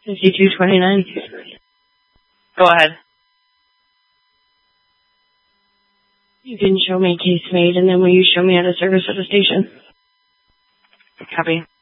5229. Go ahead. You can show me case made, and then will you show me out of service at the station? Copy.